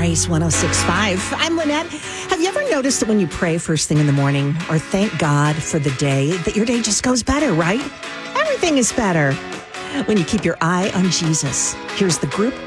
Grace 106.5. I'm Lynette. Have you ever noticed that when you pray first thing in the morning or thank God for the day, that your day just goes better, right? Everything is better when you keep your eye on Jesus. Here's the group